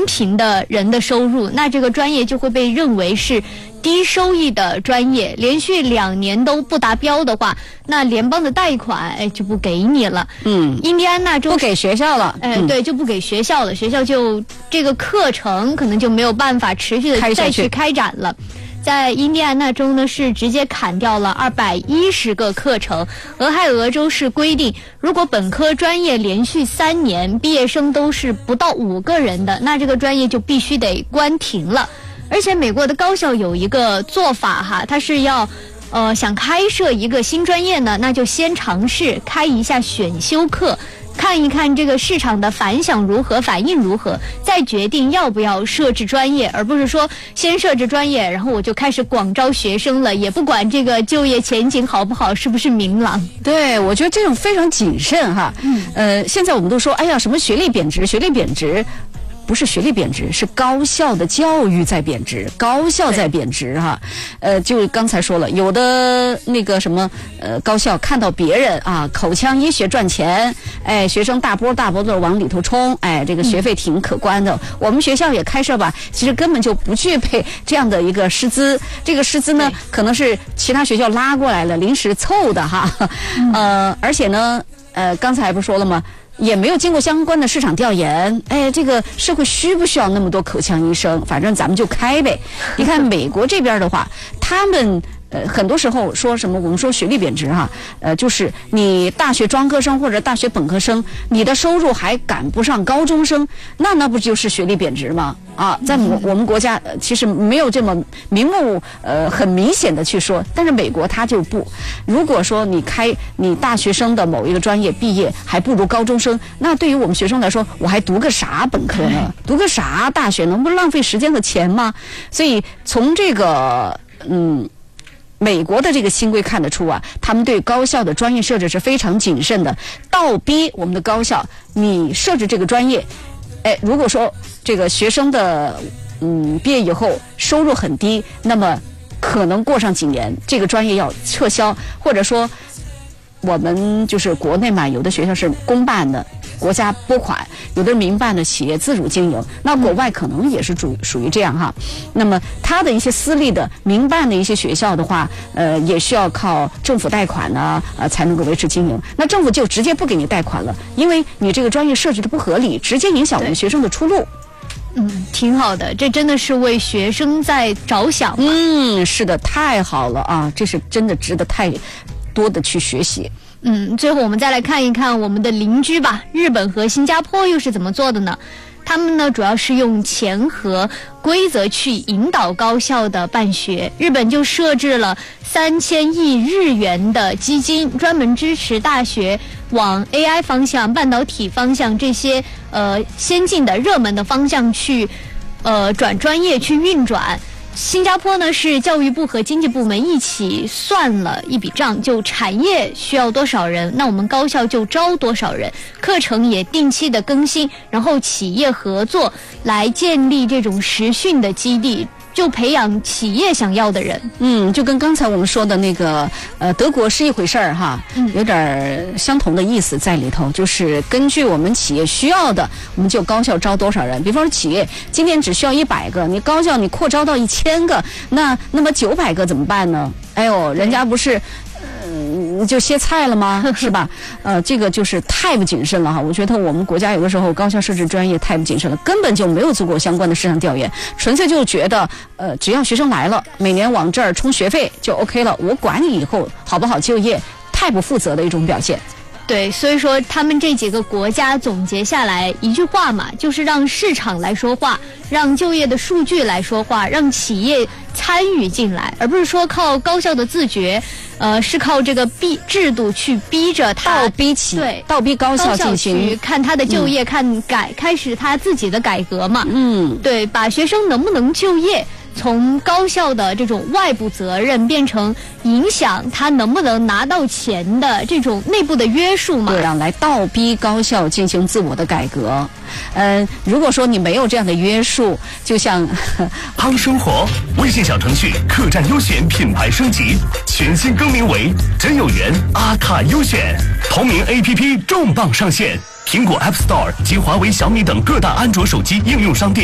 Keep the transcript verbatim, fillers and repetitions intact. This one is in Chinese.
平的人的收入，那这个专业就会被认为是低收益的专业。连续两年都不达标的话，那联邦的贷款哎就不给你了。嗯，印第安纳州不给学校了。 哎，嗯、对，就不给学校了，学校就这个课程可能就没有办法持续的再去开展了。在印第安纳州呢，是直接砍掉了二百一十个课程。俄亥俄州是规定，如果本科专业连续三年毕业生都是不到五个人的，那这个专业就必须得关停了。而且美国的高校有一个做法哈，它是要呃想开设一个新专业呢，那就先尝试开一下选修课，看一看这个市场的反响如何，反应如何，再决定要不要设置专业，而不是说先设置专业，然后我就开始广招学生了，也不管这个就业前景好不好，是不是明朗。 对，我觉得这种非常谨慎哈。嗯，呃，现在我们都说，哎呀，什么学历贬值，学历贬值。不是学历贬值，是高校的教育在贬值，高校在贬值哈。呃，就刚才说了，有的那个什么呃高校看到别人啊口腔医学赚钱，哎，学生大波大波的往里头冲，哎，这个学费挺可观的。嗯、我们学校也开设吧，其实根本就不具备这样的一个师资，这个师资呢可能是其他学校拉过来了，临时凑的哈。嗯、呃，而且呢，呃，刚才不说了吗？也没有经过相关的市场调研，哎，这个社会需不需要那么多口腔医生？反正咱们就开呗。你看美国这边的话，他们呃很多时候说什么，我们说学历贬值哈，呃，就是你大学专科生或者大学本科生，你的收入还赶不上高中生，那那不就是学历贬值吗？啊，在我我们国家、呃、其实没有这么明目呃很明显的去说，但是美国它就不。如果说你开你大学生的某一个专业毕业还不如高中生，那对于我们学生来说，我还读个啥本科呢？读个啥大学呢？不是浪费时间和钱吗？所以从这个嗯。美国的这个新规看得出啊，他们对高校的专业设置是非常谨慎的，倒逼我们的高校，你设置这个专业，哎，如果说这个学生的嗯毕业以后收入很低，那么可能过上几年这个专业要撤销，或者说我们就是国内嘛，有的学校是公办的，国家拨款，有的是民办的企业自主经营，那国外可能也是属属于这样哈。那么它的一些私立的民办的一些学校的话，呃，也需要靠政府贷款呢，呃，才能够维持经营。那政府就直接不给你贷款了，因为你这个专业设置的不合理，直接影响我们学生的出路。 嗯，挺好的，这真的是为学生在着想。 嗯，是的，太好了啊，这是真的值得太多的去学习。 嗯，最后我们再来看一看我们的邻居吧，日本和新加坡又是怎么做的呢？他们呢主要是用钱和规则去引导高校的办学。日本就设置了三千亿日元的基金，专门支持大学往 A I 方向、半导体方向这些呃先进的热门的方向去呃转专业去运转。新加坡呢是教育部和经济部门一起算了一笔账，就产业需要多少人，那我们高校就招多少人，课程也定期的更新，然后企业合作来建立这种实训的基地，就培养企业想要的人。 嗯，就跟刚才我们说的那个呃德国是一回事儿哈，嗯，有点相同的意思在里头，就是根据我们企业需要的，我们就高校招多少人。比方说企业今年只需要一百个，你高校你扩招到一千个，那那么九百个怎么办呢？哎呦，人家不是嗯，就歇菜了吗？是吧？呃，这个就是太不谨慎了哈。我觉得我们国家有的时候高校设置专业太不谨慎了，根本就没有做过相关的市场调研，纯粹就觉得呃，只要学生来了，每年往这儿充学费就 OK 了，我管你以后好不好就业，太不负责的一种表现。 对，所以说他们这几个国家总结下来一句话嘛，就是让市场来说话，让就业的数据来说话，让企业参与进来，而不是说靠高校的自觉，呃，是靠这个逼制度去逼着他倒逼企对倒逼高校进行看他的就业，嗯、看改开始他自己的改革嘛。嗯，对，把学生能不能就业，从高校的这种外部责任变成影响他能不能拿到钱的这种内部的约束嘛？ 对啊，来倒逼高校进行自我的改革。嗯，如果说你没有这样的约束，就像康生活微信小程序客栈优选品牌升级，全新更名为真有缘阿卡优选，同名 A P P 重磅上线，苹果 App Store 及华为、小米等各大安卓手机应用商店